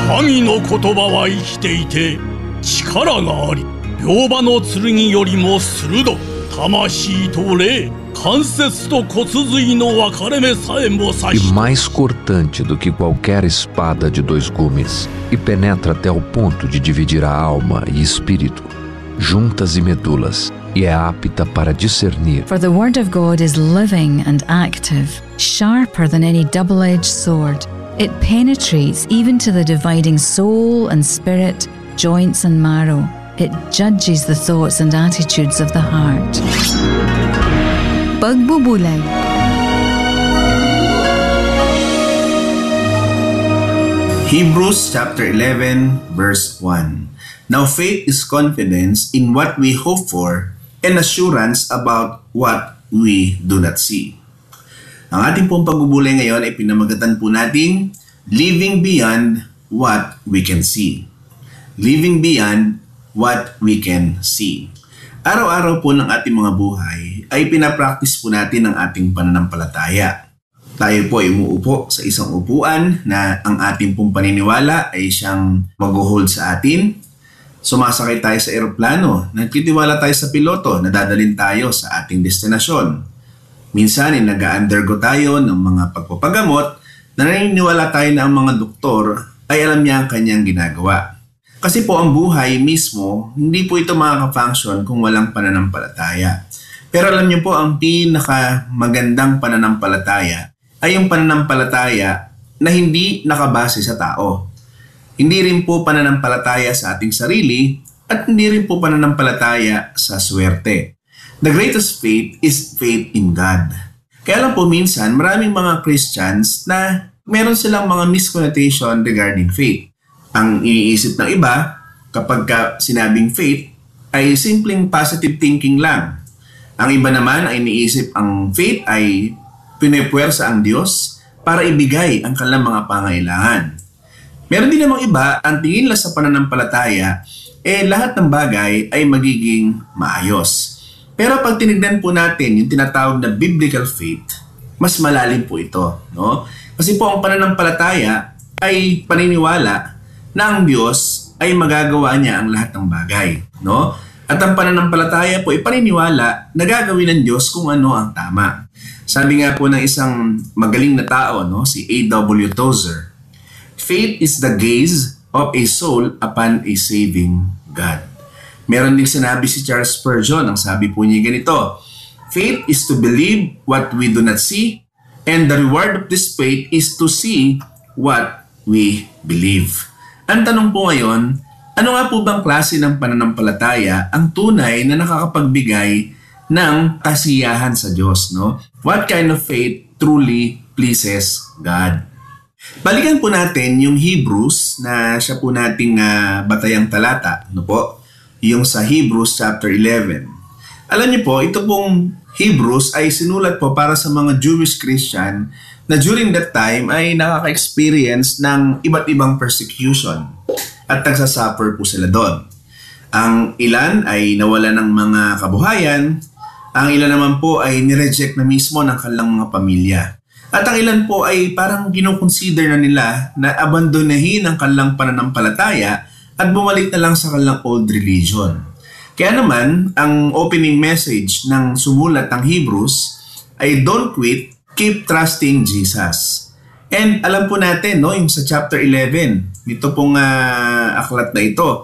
神の言葉は生きていて力があり、両刃の剣よりも鋭く、魂と霊、関節と骨髄の分かれ目さえも刺し、 e mais cortante do que qualquer espada de 2 gumes, e penetra até o ponto de dividir a alma e espírito, juntas e medulas, e é apta para discernir. For the word of God is living and active, sharper than any double-edged sword. It penetrates even to the dividing soul and spirit, joints and marrow. It judges the thoughts and attitudes of the heart. Pagbubulay. Hebrews chapter 11 verse 1. Now faith is confidence in what we hope for and assurance about what we do not see. Ang ating pong pagbubulay ngayon ay pinamagatan po nating living beyond what we can see. Living beyond what we can see. Araw-araw po ng ating mga buhay ay pinapractice po natin ang ating pananampalataya. Tayo po ay umuupo sa isang upuan na ang ating pong paniniwala ay siyang mag-hold sa atin. Sumasakay tayo sa eroplano, nagtitiwala tayo sa piloto na dadalhin tayo sa ating destinasyon. Minsan ay nag-undergo tayo ng mga pagpapagamot na naniniwala tayo na ang mga doktor ay alam niya ang kanyang ginagawa. Kasi po ang buhay mismo, hindi po ito makaka-function kung walang pananampalataya. Pero alam niyo po, ang pinakamagandang pananampalataya ay yung pananampalataya na hindi nakabase sa tao. Hindi rin po pananampalataya sa ating sarili at hindi rin po pananampalataya sa swerte. The greatest faith is faith in God. Kaya lang po minsan, maraming mga Christians na meron silang mga misconnotation regarding faith. Ang iniisip ng iba kapag sinabing faith ay simpleng positive thinking lang. Ang iba naman ay iniisip ang faith ay pinepwersa ang Diyos para ibigay ang kanilang mga pangailangan. Meron din namang iba, ang tingin lang sa pananampalataya, lahat ng bagay ay magiging maayos. Pero pag tinignan po natin yung tinatawag na biblical faith, mas malalim po ito. No? Kasi po ang pananampalataya ay paniniwala na ang Diyos ay magagawa niya ang lahat ng bagay. No? At ang pananampalataya po ay paniniwala na gagawin ng Diyos kung ano ang tama. Sabi nga po ng isang magaling na tao, no, si A.W. Tozer, faith is the gaze of a soul upon a saving God. Meron din sinabi si Charles Spurgeon, ang sabi po niya ganito, faith is to believe what we do not see, and the reward of this faith is to see what we believe. Ang tanong po ngayon, ano nga po bang klase ng pananampalataya ang tunay na nakakapagbigay ng kasiyahan sa Diyos, no? What kind of faith truly pleases God? Balikan po natin yung Hebrews na siya po nating batayang talata, no po? Yung sa Hebrews chapter 11. Alam niyo po, ito pong Hebrews ay sinulat po para sa mga Jewish Christian na during that time ay nakaka-experience ng iba't ibang persecution at nagsasuffer po sila doon. Ang ilan ay nawala ng mga kabuhayan, ang ilan naman po ay nireject na mismo ng kanilang mga pamilya. At ang ilan po ay parang kinoconsider na nila na abandonahin ang kanilang pananampalataya at bumalik na lang sa kanilang old religion. Kaya naman, ang opening message ng sumulat ng Hebrews ay don't quit, keep trusting Jesus. And alam po natin, no, yung sa chapter 11, ito pong aklat na ito,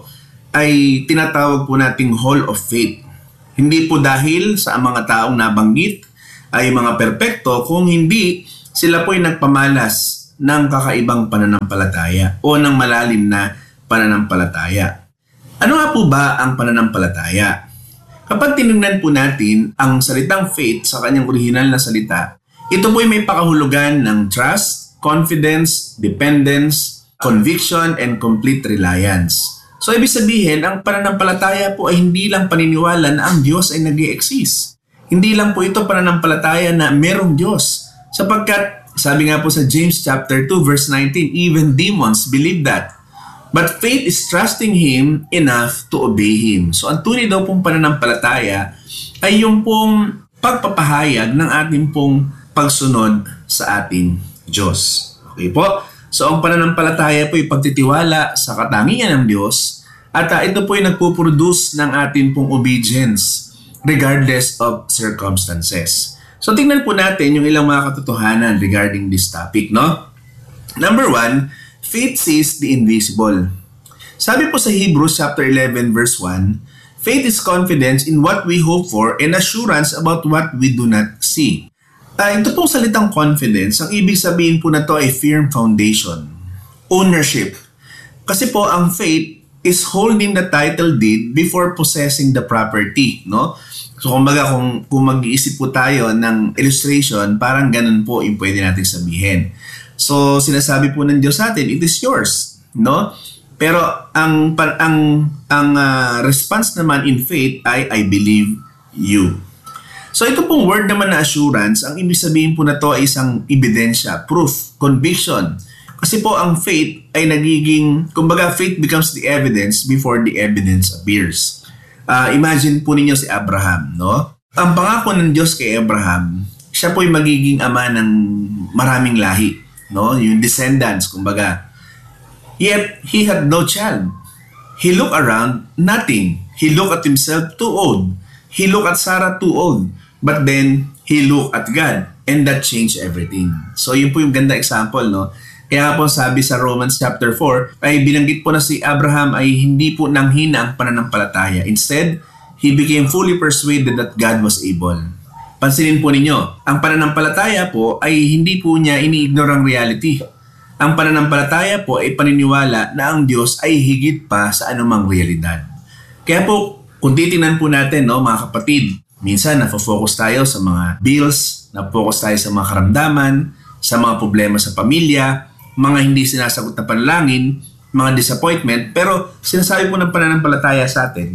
ay tinatawag po nating Hall of Faith. Hindi po dahil sa mga taong nabanggit ay mga perpekto, kung hindi sila po ay nagpamalas ng kakaibang pananampalataya o ng malalim na pananampalataya. Ano nga po ba ang pananampalataya? Kapag tinignan po natin ang salitang faith sa kanyang orihinal na salita, ito po ay may pakahulugan ng trust, confidence, dependence, conviction, and complete reliance. So ibig sabihin, ang pananampalataya po ay hindi lang paniniwala na ang Diyos ay nag-i-exist. Hindi lang po ito pananampalataya na merong Diyos. Sapagkat, sabi nga po sa James chapter 2 verse 19, even demons believe that. But faith is trusting Him enough to obey Him. So ang tunay daw pong pananampalataya ay yung pong pagpapahayag ng ating pong pagsunod sa ating Diyos. Okay po? So ang pananampalataya po ay pagtitiwala sa katangian ng Diyos at ito po ay nagpuproduce ng atin pong obedience regardless of circumstances. So tingnan po natin yung ilang mga katotohanan regarding this topic, no? Number 1, faith sees the invisible. Sabi po sa Hebrews chapter 11 verse 1, faith is confidence in what we hope for and assurance about what we do not see. Ito pong salitang confidence, ang ibig sabihin po na to ay firm foundation, ownership. Kasi po ang faith is holding the title deed before possessing the property, no? So kumbaga kung mag-iisip po tayo ng illustration, parang ganun po yung pwede natin sabihin. So sinasabi po ng Diyos sa atin, it is yours, no? Pero ang response naman in faith ay I believe you. So ito pong word naman na assurance, ang ibig sabihin po na to ay isang ebidensya, proof, conviction. Kasi po ang faith ay nagiging, kumbaga faith becomes the evidence before the evidence appears. Imagine po ninyo si Abraham, no? Ang pangako ng Diyos kay Abraham, siya po ay magiging ama ng maraming lahi, no? Yung descendants, kumbaga. Yet, he had no child. He looked around, nothing. He looked at himself, too old. He looked at Sarah, too old. But then, he looked at God and that changed everything. So, yun po yung ganda example, no? Kaya po sabi sa Romans chapter 4, ay binanggit po na si Abraham ay hindi po nanghina ang pananampalataya. Instead, he became fully persuaded that God was able. Pansinin po ninyo, ang pananampalataya po ay hindi po niya ini-ignore ang reality. Ang pananampalataya po ay paniniwala na ang Diyos ay higit pa sa anumang realidad. Kaya po, kung titingnan po natin, no, mga kapatid, minsan nafo-focus tayo sa mga bills, nafo-focus tayo sa mga karamdaman, sa mga problema sa pamilya, mga hindi sinasagot na panalangin, mga disappointment, pero sinasabi po ng pananampalataya sa atin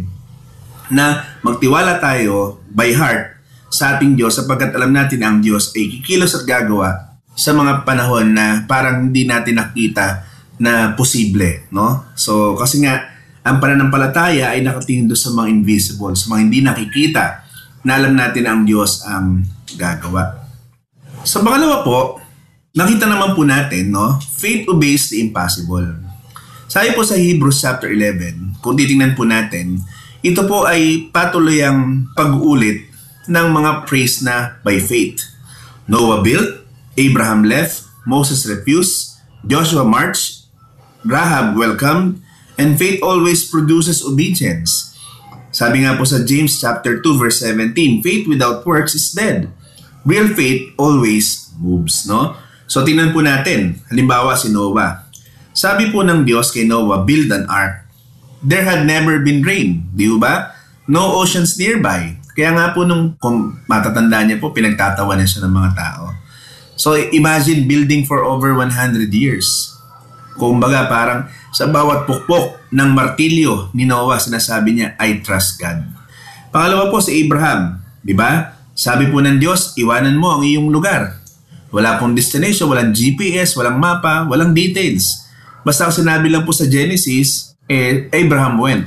na magtiwala tayo by heart sa ating Diyos sapagkat alam natin na ang Diyos ay kikilos at gagawa sa mga panahon na parang hindi natin nakita na posible, no? So kasi nga ang pananampalataya ay nakatingin doon sa mga invisible, sa mga hindi nakikita na alam natin ang Diyos ang gagawa. Sa pangalawa po, nakita naman po natin, no? Faith obeys the impossible. Sabi po sa Hebrews chapter 11, kung titingnan po natin, ito po ay patuloy ang pag-uulit ng mga praise na by faith. Noah built, Abraham left, Moses refused, Joshua marched, Rahab welcomed, and faith always produces obedience. Sabi nga po sa James chapter 2 verse 17, faith without works is dead. Real faith always moves, no? So tingnan po natin, halimbawa si Noah. Sabi po ng Diyos kay Noah, build an ark. There had never been rain, di ba? No oceans nearby. Kaya nga po kung matatanda niya po, pinagtatawanan siya ng mga tao. So imagine building for over 100 years. Kumbaga parang sa bawat pukpok ng martilyo ni Noah, sinasabi niya, I trust God. Pangalawa po si Abraham, di ba? Sabi po ng Diyos, iwanan mo ang iyong lugar. Wala pong destination, walang GPS, walang mapa, walang details. Basta ang sinabi lang po sa Genesis, Abram went.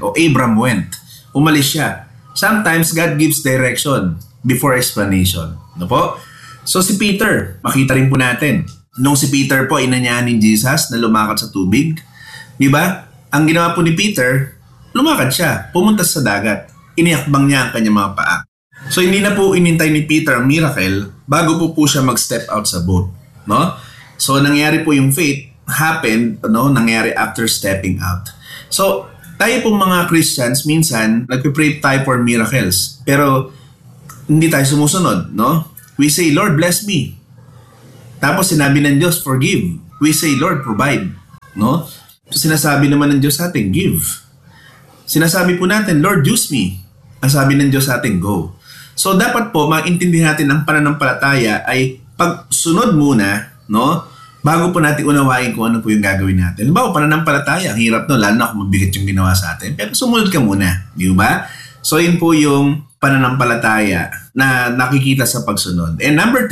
Umalis siya. Sometimes God gives direction before explanation. No po? So si Peter, makita rin po natin. Nung si Peter po inanyahan ni Jesus na lumakad sa tubig, di ba? Ang ginawa po ni Peter, lumakad siya, pumunta sa dagat. Iniakbang niya ang kanyang mga paa. So hindi na po inintay ni Peter ang miracle bago po siya mag-step out sa boat, no? So nangyari po yung faith happened, no? Nangyari after stepping out. So tayo pong mga Christians minsan nagpe-pray tayo for miracles, pero hindi tayo sumusunod, no? We say, Lord, bless me. Tapos sinabi ng Diyos, forgive. We say, Lord, provide, no? So sinasabi naman ng Diyos sa atin, give. Sinasabi po natin, Lord, use me. Ang sabi ng Diyos sa atin, go. So dapat po maintindihan natin ang pananampalataya ay pagsunod muna, no? Bago po natin unawain kung ano po yung gagawin natin. Halimbawa, pananampalataya, ang hirap no, lalo na kung mabigat yung ginawa sa atin. Pero sumunod ka muna, di ba? So yun po yung pananampalataya na nakikita sa pagsunod. And number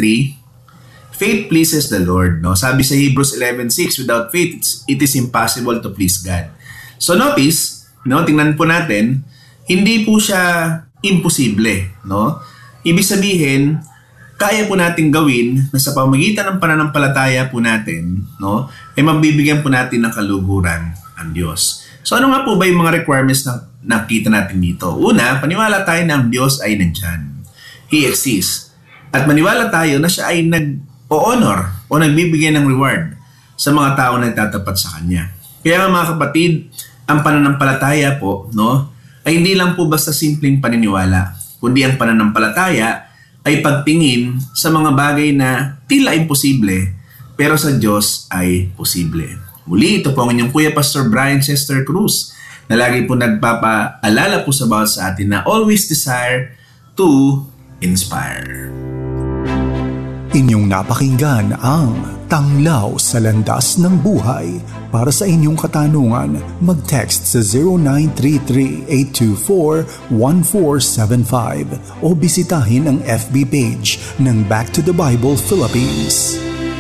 3, faith pleases the Lord, no? Sabi sa Hebrews 11:6, without faith, it is impossible to please God. So notice, no, tingnan po natin, hindi po siya imposible, no? Ibig sabihin, kaya po natin gawin na sa pamamagitan ng pananampalataya po natin, no, ay mabibigyan po natin ng kaluhuran ang Diyos. So ano nga po ba yung mga requirements na nakita natin dito? Una, paniwala tayo na ang Diyos ay nandyan. He exists. At maniwala tayo na siya ay nag-o-honor o nagbibigay ng reward sa mga tao na nagtatapat sa Kanya. Kaya nga mga kapatid, ang pananampalataya po, no, ay hindi lang po basta simpleng paniniwala, kundi ang pananampalataya ay pagtingin sa mga bagay na tila imposible, pero sa Diyos ay posible. Muli, ito po ang inyong Kuya Pastor Brian Chester Cruz, na lagi po nagpapaalala po sa bawat sa atin na always desire to inspire. Inyong napakinggan ang Tanglaw sa Landas ng Buhay. Para sa inyong katanungan, mag-text sa 0933-824-1475 o bisitahin ang FB page ng Back to the Bible Philippines.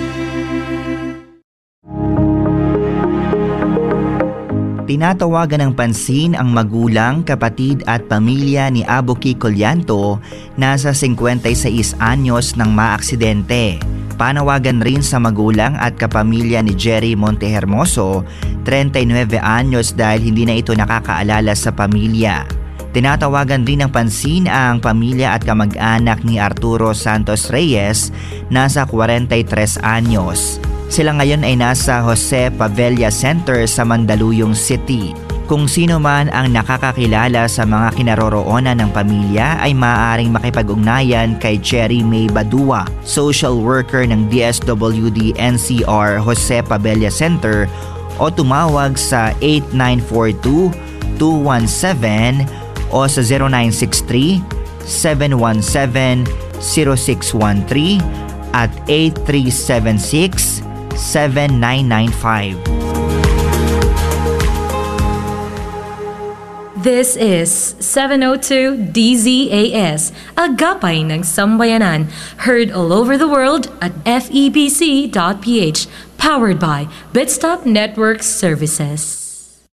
Tinatawagan ng pansin ang magulang, kapatid at pamilya ni Abuki Collanto na sa 56 anyos nang maaksidente. Panawagan rin sa magulang at kapamilya ni Jerry Montehermoso, 39 anyos dahil hindi na ito nakakaalala sa pamilya. Tinatawagan rin ng pansin ang pamilya at kamag-anak ni Arturo Santos Reyes, nasa 43 anyos. Sila ngayon ay nasa Jose Pavella Center sa Mandaluyong City. Kung sino man ang nakakakilala sa mga kinaroroonan ng pamilya ay maaaring makipag-ugnayan kay Cherry May Badua, social worker ng DSWD NCR Jose Pavella Center, o tumawag sa 8942-217 o sa 0963-717-0613 at 8376-7995. This is 702 DZAS, Agapay ng Sambayanan, heard all over the world at febc.ph, powered by Bitstop Network Services.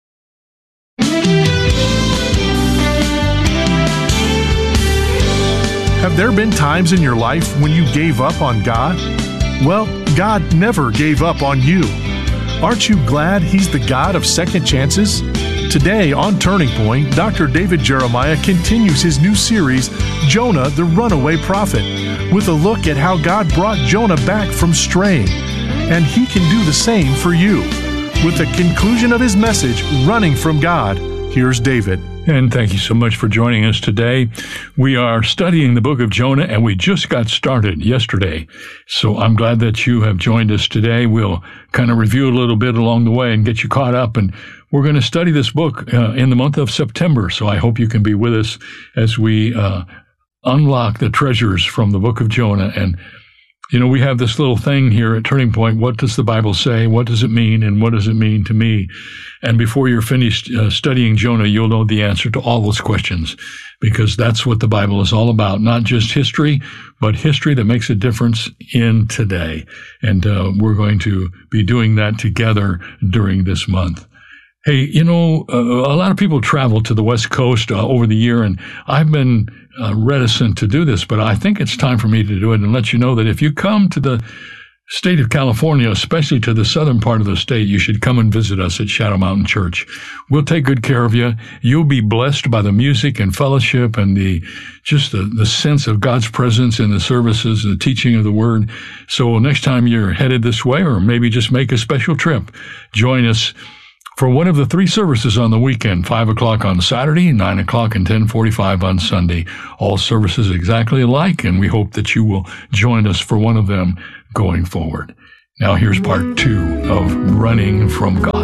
Have there been times in your life when you gave up on God? Well, God never gave up on you. Aren't you glad He's the God of second chances? Today on Turning Point, Dr. David Jeremiah continues his new series, Jonah the Runaway Prophet, with a look at how God brought Jonah back from straying. And He can do the same for you. With the conclusion of his message, Running from God, here's David. And thank you so much for joining us today. We are studying the book of Jonah, and we just got started yesterday. So I'm glad that you have joined us today. We'll kind of review a little bit along the way and get you caught up. And we're going to study this book in the month of September. So I hope you can be with us as we unlock the treasures from the book of Jonah. And you know, we have this little thing here at Turning Point. What does the Bible say? What does it mean? And what does it mean to me? And before you're finished studying Jonah, you'll know the answer to all those questions, because that's what the Bible is all about. Not just history, but history that makes a difference in today. And we're going to be doing that together during this month. Hey, you know, a lot of people travel to the West Coast over the year, and I've been reticent to do this, but I think it's time for me to do it and let you know that if you come to the state of California, especially to the southern part of the state, you should come and visit us at Shadow Mountain Church. We'll take good care of you. You'll be blessed by the music and fellowship and the sense of God's presence in the services and the teaching of the Word. So next time you're headed this way, or maybe just make a special trip, join us for one of the three services on the weekend, 5 o'clock on Saturday, 9 o'clock and 10:45 on Sunday. All services exactly alike, and we hope that you will join us for one of them going forward. Now here's part 2 of Running from God.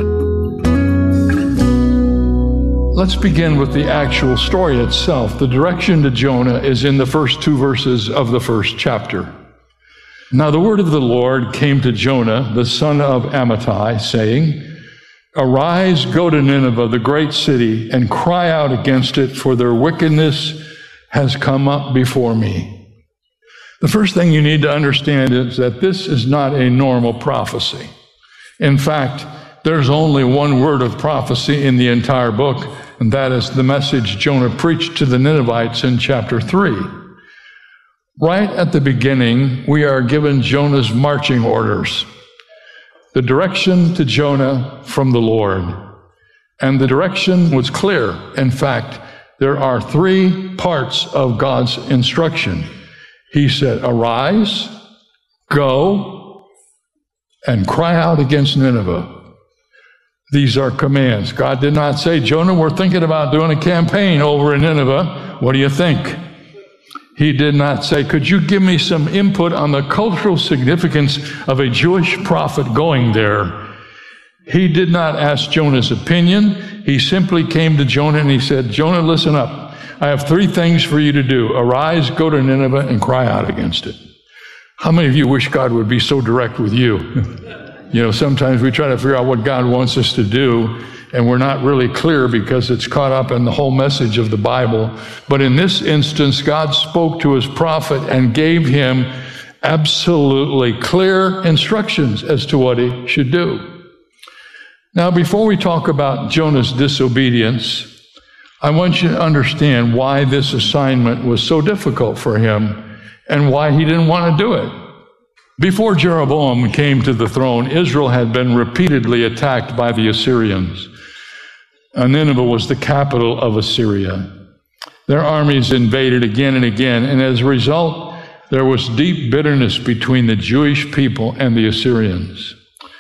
Let's begin with the actual story itself. The direction to Jonah is in the first 2 verses of the first chapter. Now the word of the Lord came to Jonah, the son of Amittai, saying, "Arise, go to Nineveh, the great city, and cry out against it, for their wickedness has come up before me." The first thing you need to understand is that this is not a normal prophecy. In fact, there's only one word of prophecy in the entire book, and that is the message Jonah preached to the Ninevites in chapter 3. Right at the beginning, we are given Jonah's marching orders. The direction to Jonah from the Lord. And the direction was clear. In fact, there are 3 parts of God's instruction. He said, arise, go, and cry out against Nineveh. These are commands. God did not say, Jonah, we're thinking about doing a campaign over in Nineveh. What do you think? He did not say, could you give me some input on the cultural significance of a Jewish prophet going there? He did not ask Jonah's opinion. He simply came to Jonah and he said, Jonah, listen up. I have 3 things for you to do. Arise, go to Nineveh, and cry out against it. How many of you wish God would be so direct with you? You know, sometimes we try to figure out what God wants us to do, and we're not really clear because it's caught up in the whole message of the Bible. But in this instance, God spoke to his prophet and gave him absolutely clear instructions as to what he should do. Now, before we talk about Jonah's disobedience, I want you to understand why this assignment was so difficult for him and why he didn't want to do it. Before Jeroboam came to the throne, Israel had been repeatedly attacked by the Assyrians. Nineveh was the capital of Assyria. Their armies invaded again and again, and as a result, there was deep bitterness between the Jewish people and the Assyrians.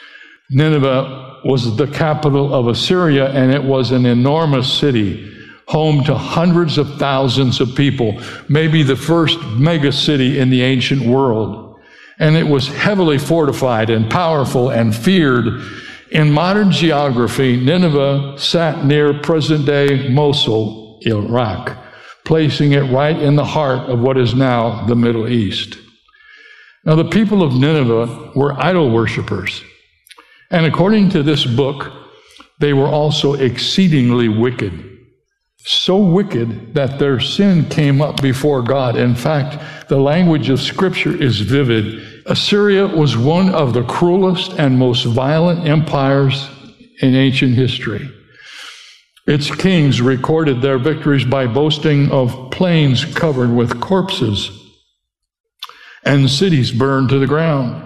Nineveh was the capital of Assyria, and it was an enormous city, home to hundreds of thousands of people, maybe the first mega city in the ancient world. And it was heavily fortified and powerful and feared. In modern geography, Nineveh sat near present-day Mosul, Iraq, placing it right in the heart of what is now the Middle East. Now, the people of Nineveh were idol worshipers. And according to this book, they were also exceedingly wicked. So wicked that their sin came up before God. In fact, the language of Scripture is vivid. Assyria was one of the cruelest and most violent empires in ancient history. Its kings recorded their victories by boasting of plains covered with corpses and cities burned to the ground.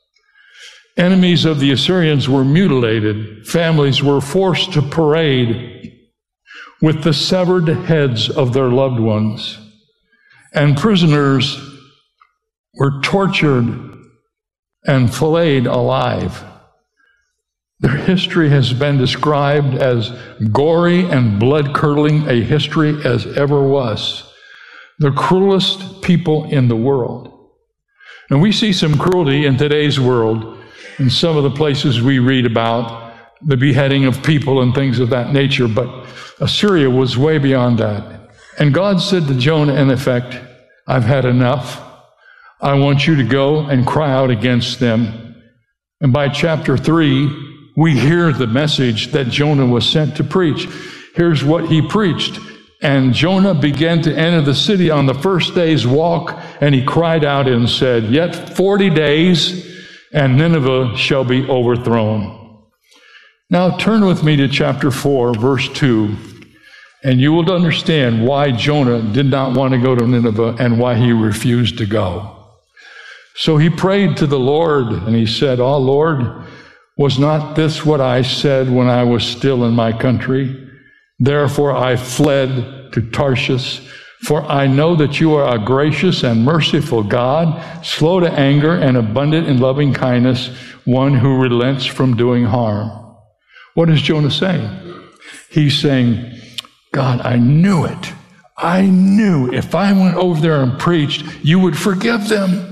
Enemies of the Assyrians were mutilated. Families were forced to parade with the severed heads of their loved ones. And prisoners were tortured and filleted alive. Their history has been described as gory and blood-curdling a history as ever was. The cruelest people in the world. And we see some cruelty in today's world in some of the places we read about the beheading of people and things of that nature, but Assyria was way beyond that. And God said to Jonah, in effect, I've had enough. I want you to go and cry out against them. And by chapter 3, we hear the message that Jonah was sent to preach. Here's what he preached. And Jonah began to enter the city on the first day's walk, and he cried out and said, Yet 40 days, and Nineveh shall be overthrown. Now turn with me to chapter 4, verse 2, and you will understand why Jonah did not want to go to Nineveh and why he refused to go. So he prayed to the Lord, and he said, Oh Lord, was not this what I said when I was still in my country? Therefore I fled to Tarshish, for I know that you are a gracious and merciful God, slow to anger and abundant in loving kindness, one who relents from doing harm. What is Jonah saying? He's saying, God, I knew it. I knew if I went over there and preached, you would forgive them.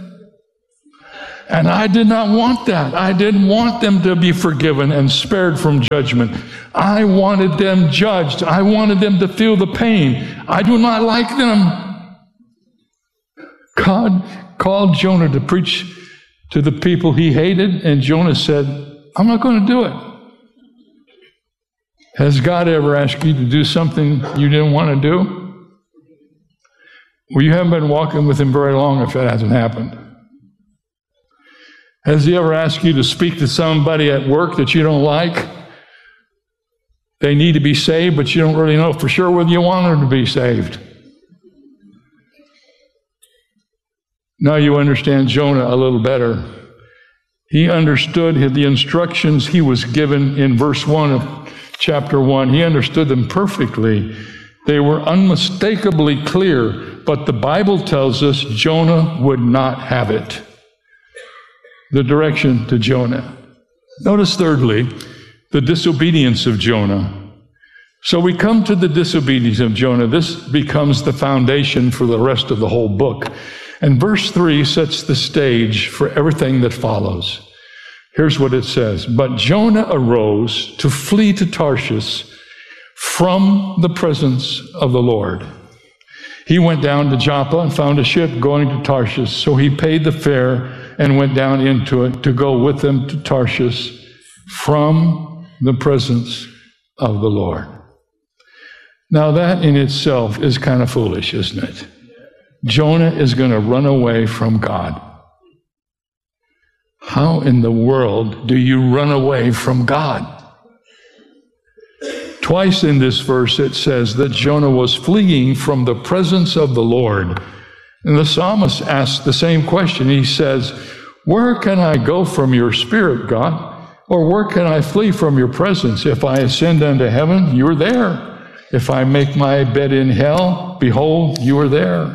And I did not want that. I didn't want them to be forgiven and spared from judgment. I wanted them judged. I wanted them to feel the pain. I do not like them. God called Jonah to preach to the people he hated, and Jonah said, I'm not going to do it. Has God ever asked you to do something you didn't want to do? Well, you haven't been walking with him very long if that hasn't happened. Has he ever asked you to speak to somebody at work that you don't like? They need to be saved, but you don't really know for sure whether you want them to be saved. Now you understand Jonah a little better. He understood the instructions he was given in verse 1 of chapter 1. He understood them perfectly. They were unmistakably clear, but the Bible tells us Jonah would not have it. The direction to Jonah. Notice thirdly, the disobedience of Jonah. So we come to the disobedience of Jonah. This becomes the foundation for the rest of the whole book. And verse 3 sets the stage for everything that follows. Here's what it says. But Jonah arose to flee to Tarshish from the presence of the Lord. He went down to Joppa and found a ship going to Tarshish. So he paid the fare and went down into it to go with them to Tarshish from the presence of the Lord. Now that in itself is kind of foolish, isn't it? Jonah is going to run away from God. How in the world do you run away from God? Twice in this verse it says that Jonah was fleeing from the presence of the Lord. And the psalmist asks the same question. He says, where can I go from your spirit, God? Or where can I flee from your presence? If I ascend unto heaven, you are there. If I make my bed in hell, behold, you are there.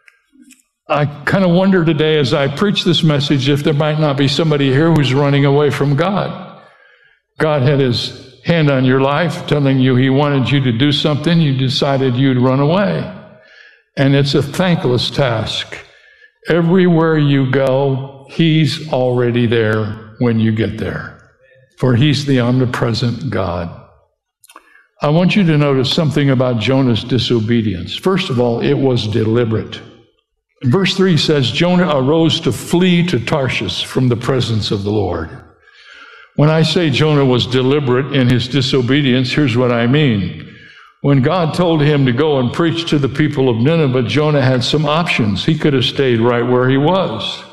I kind of wonder today as I preach this message if there might not be somebody here who's running away from God. God had his hand on your life, telling you he wanted you to do something. You decided you'd run away. And it's a thankless task. Everywhere you go, he's already there when you get there. For he's the omnipresent God. I want you to notice something about Jonah's disobedience. First of all, it was deliberate. Verse 3 says, Jonah arose to flee to Tarshish from the presence of the Lord. When I say Jonah was deliberate in his disobedience, here's what I mean. When God told him to go and preach to the people of Nineveh, Jonah had some options. He could have stayed right where he was.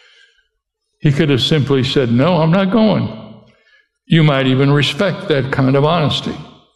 He could have simply said, no, I'm not going. You might even respect that kind of honesty.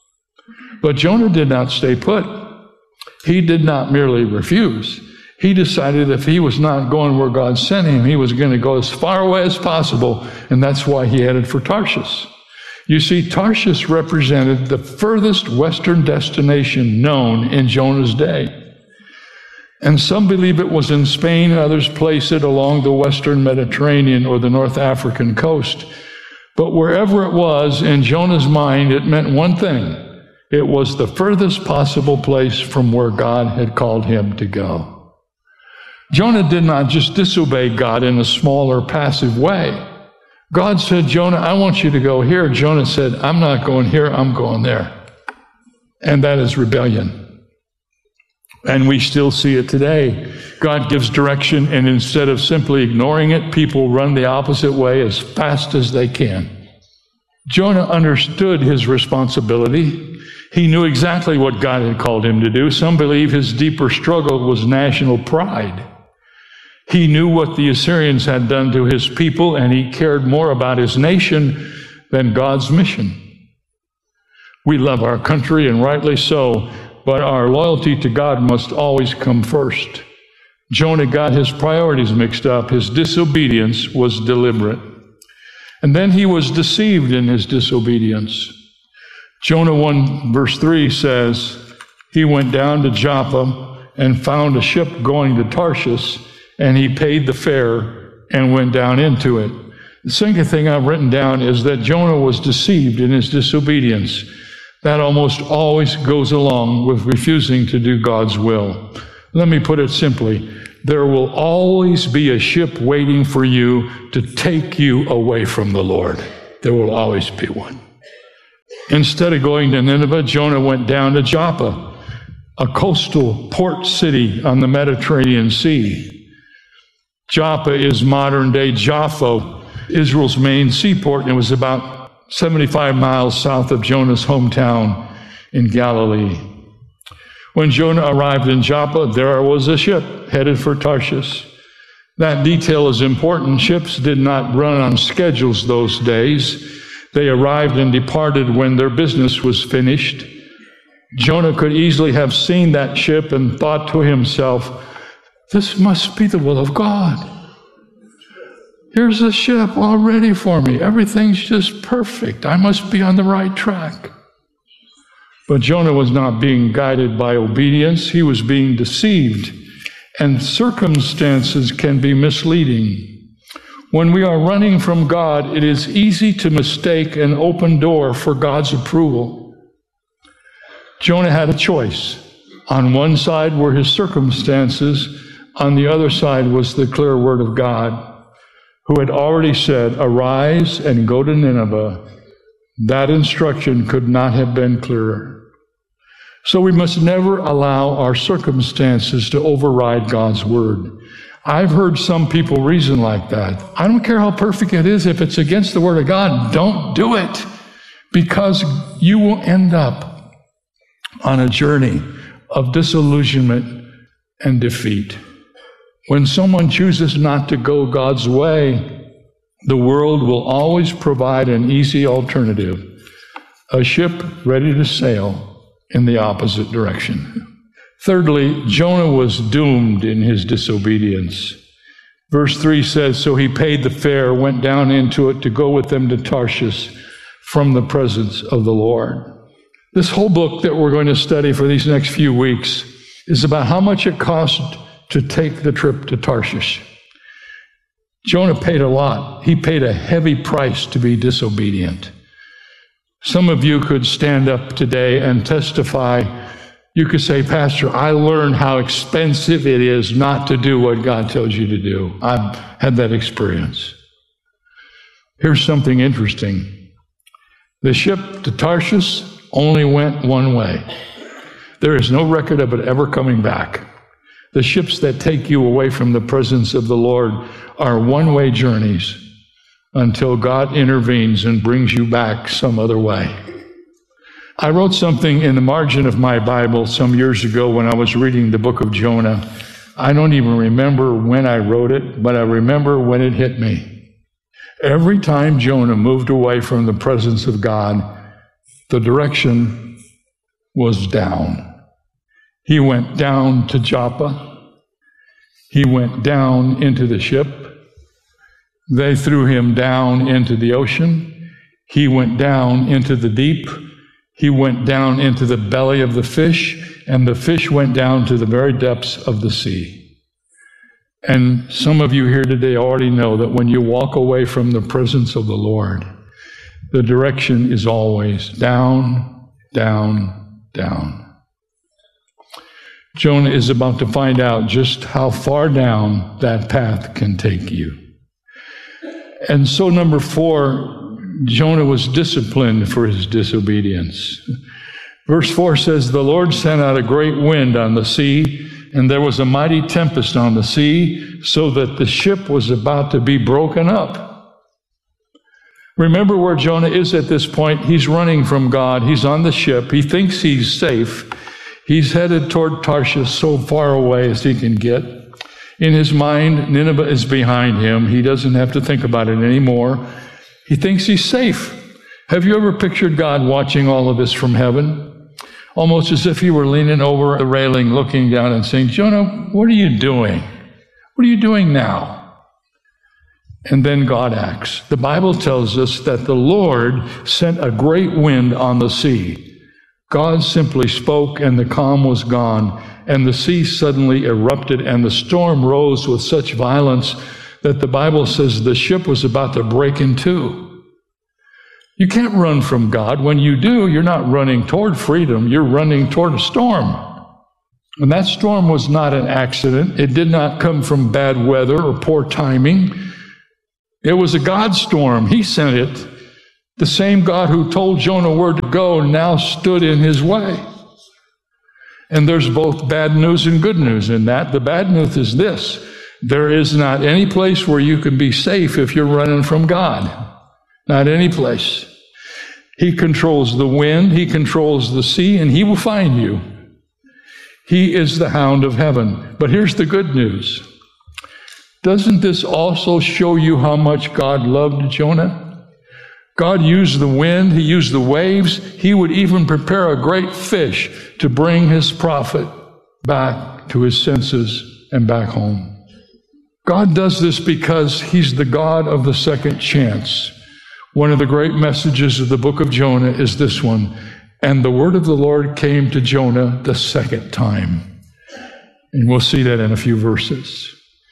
But Jonah did not stay put. He did not merely refuse. He decided if he was not going where God sent him, he was going to go as far away as possible, and that's why he headed for Tarshish. You see, Tarshish represented the furthest western destination known in Jonah's day. And some believe it was in Spain, others place it along the western Mediterranean or the North African coast. But wherever it was, in Jonah's mind, it meant one thing. It was the furthest possible place from where God had called him to go. Jonah did not just disobey God in a small or passive way. God said, Jonah, I want you to go here. Jonah said, I'm not going here, I'm going there. And that is rebellion. And we still see it today. God gives direction, and instead of simply ignoring it, people run the opposite way as fast as they can. Jonah understood his responsibility. He knew exactly what God had called him to do. Some believe his deeper struggle was national pride. He knew what the Assyrians had done to his people, and he cared more about his nation than God's mission. We love our country, and rightly so, but our loyalty to God must always come first. Jonah got his priorities mixed up. His disobedience was deliberate. And then he was deceived in his disobedience. Jonah 1 verse 3 says, he went down to Joppa and found a ship going to Tarshish, and he paid the fare and went down into it. The second thing I've written down is that Jonah was deceived in his disobedience. That almost always goes along with refusing to do God's will. Let me put it simply. There will always be a ship waiting for you to take you away from the Lord. There will always be one. Instead of going to Nineveh, Jonah went down to Joppa, a coastal port city on the Mediterranean Sea. Joppa is modern-day Jaffa, Israel's main seaport, and it was about 75 miles south of Jonah's hometown in Galilee. When Jonah arrived in Joppa, there was a ship headed for Tarshish. That detail is important. Ships did not run on schedules those days. They arrived and departed when their business was finished. Jonah could easily have seen that ship and thought to himself, This must be the will of God. Here's the ship all ready for me. Everything's just perfect. I must be on the right track. But Jonah was not being guided by obedience. He was being deceived. And circumstances can be misleading. When we are running from God, it is easy to mistake an open door for God's approval. Jonah had a choice. On one side were his circumstances. On the other side was the clear word of God, who had already said, "Arise and go to Nineveh." That instruction could not have been clearer. So we must never allow our circumstances to override God's word. I've heard some people reason like that. I don't care how perfect it is. If it's against the word of God, don't do it, because you will end up on a journey of disillusionment and defeat. When someone chooses not to go God's way, the world will always provide an easy alternative, a ship ready to sail in the opposite direction. Thirdly, Jonah was doomed in his disobedience. Verse 3 says, "So he paid the fare, went down into it to go with them to Tarshish from the presence of the Lord." This whole book that we're going to study for these next few weeks is about how much it cost to take the trip to Tarshish. Jonah paid a lot. He paid a heavy price to be disobedient. Some of you could stand up today and testify. You could say, "Pastor, I learned how expensive it is not to do what God tells you to do. I've had that experience." Here's something interesting. The ship to Tarshish only went one way. There is no record of it ever coming back. The ships that take you away from the presence of the Lord are one-way journeys until God intervenes and brings you back some other way. I wrote something in the margin of my Bible some years ago when I was reading the book of Jonah. I don't even remember when I wrote it, but I remember when it hit me. Every time Jonah moved away from the presence of God, the direction was down. He went down to Joppa. He went down into the ship. They threw him down into the ocean. He went down into the deep. He went down into the belly of the fish, and the fish went down to the very depths of the sea. And some of you here today already know that when you walk away from the presence of the Lord, the direction is always down, down, down. Jonah is about to find out just how far down that path can take you. And so, number 4, Jonah was disciplined for his disobedience. Verse 4 says, "The Lord sent out a great wind on the sea, and there was a mighty tempest on the sea, so that the ship was about to be broken up." Remember where Jonah is at this point. He's running from God. He's on the ship. He thinks he's safe. He's headed toward Tarshish, so far away as he can get. In his mind, Nineveh is behind him. He doesn't have to think about it anymore. He thinks he's safe. Have you ever pictured God watching all of this from heaven? Almost as if he were leaning over a railing, looking down and saying, "Jonah, what are you doing? What are you doing now?" And then God acts. The Bible tells us that the Lord sent a great wind on the sea. God simply spoke, and the calm was gone, and the sea suddenly erupted, and the storm rose with such violence that the Bible says the ship was about to break in two. You can't run from God. When you do, you're not running toward freedom, you're running toward a storm. And that storm was not an accident. It did not come from bad weather or poor timing. It was a God storm. He sent it. The same God who told Jonah where to go now stood in his way. And there's both bad news and good news in that. The bad news is this: there is not any place where you can be safe if you're running from God. Not any place. He controls the wind, he controls the sea, and he will find you. He is the hound of heaven. But here's the good news. Doesn't this also show you how much God loved Jonah? God used the wind, he used the waves. He would even prepare a great fish to bring his prophet back to his senses and back home. God does this because He's the God of the second chance. One of the great messages of the book of Jonah is this one. And the word of the Lord came to Jonah the second time. And we'll see that in a few verses.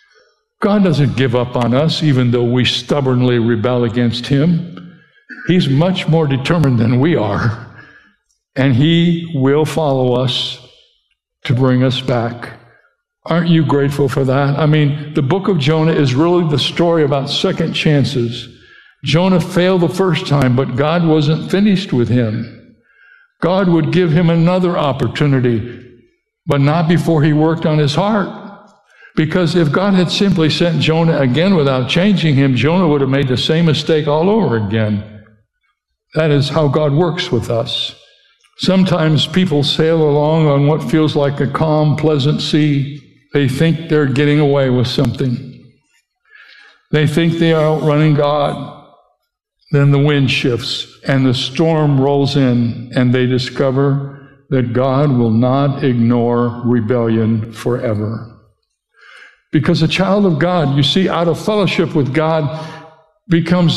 God doesn't give up on us, even though we stubbornly rebel against Him. He's much more determined than we are. And He will follow us to bring us back. Aren't you grateful for that? I mean, the book of Jonah is really the story about second chances. Jonah failed the first time, but God wasn't finished with him. God would give him another opportunity, but not before He worked on his heart. Because if God had simply sent Jonah again without changing him, Jonah would have made the same mistake all over again. That is how God works with us. Sometimes people sail along on what feels like a calm, pleasant sea. They think they're getting away with something. They think they are outrunning God. Then the wind shifts and the storm rolls in, and they discover that God will not ignore rebellion forever. Because a child of God, you see, out of fellowship with God becomes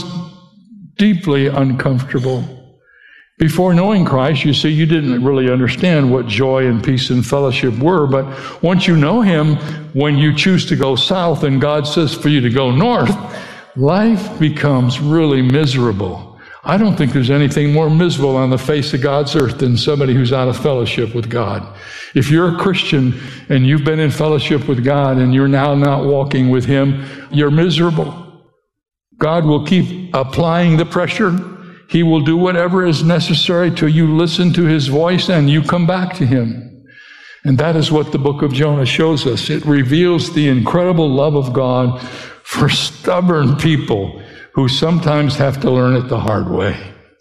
deeply uncomfortable. Before knowing Christ, you see, you didn't really understand what joy and peace and fellowship were, but once you know Him, when you choose to go south and God says for you to go north, life becomes really miserable. I don't think there's anything more miserable on the face of God's earth than somebody who's out of fellowship with God. If you're a Christian and you've been in fellowship with God and you're now not walking with Him, you're miserable. God will keep applying the pressure. He will do whatever is necessary till you listen to His voice and you come back to Him. And that is what the book of Jonah shows us. It reveals the incredible love of God for stubborn people who sometimes have to learn it the hard way.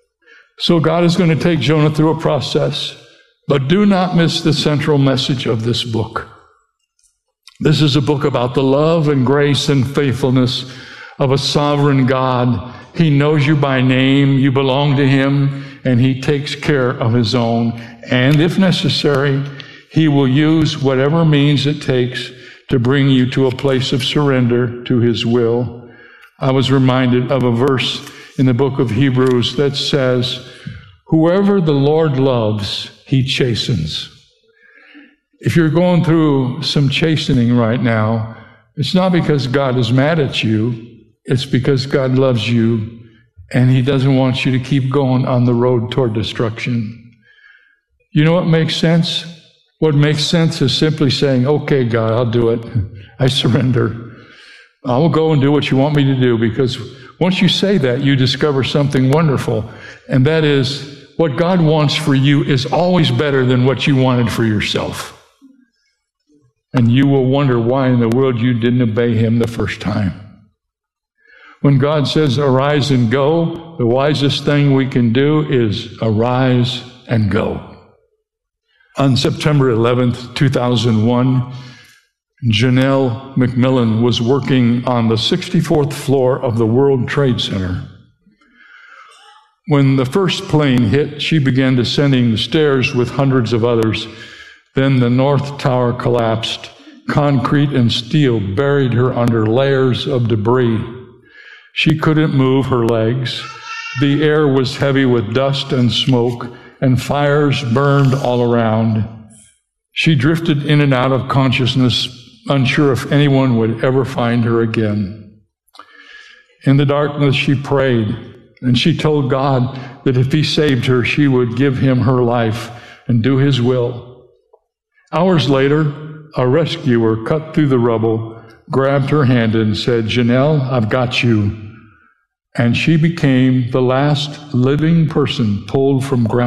So God is going to take Jonah through a process, but do not miss the central message of this book. This is a book about the love and grace and faithfulness of a sovereign God. He knows you by name, you belong to Him, and He takes care of His own. And if necessary, He will use whatever means it takes to bring you to a place of surrender to His will. I was reminded of a verse in the book of Hebrews that says, "Whoever the Lord loves, He chastens." If you're going through some chastening right now, it's not because God is mad at you. It's because God loves you, and He doesn't want you to keep going on the road toward destruction. You know what makes sense? What makes sense is simply saying, "Okay, God, I'll do it. I surrender. I will go and do what you want me to do," because once you say that, you discover something wonderful, and that is what God wants for you is always better than what you wanted for yourself. And you will wonder why in the world you didn't obey Him the first time. When God says, "Arise and go," the wisest thing we can do is arise and go. On September 11th, 2001, Janelle McMillan was working on the 64th floor of the World Trade Center. When the first plane hit, she began descending the stairs with hundreds of others. Then the North Tower collapsed. Concrete and steel buried her under layers of debris. She couldn't move her legs. The air was heavy with dust and smoke, and fires burned all around. She drifted in and out of consciousness, unsure if anyone would ever find her again. In the darkness, she prayed, and she told God that if He saved her, she would give Him her life and do His will. Hours later, a rescuer cut through the rubble, grabbed her hand and said, "Janelle, I've got you." And she became the last living person pulled from ground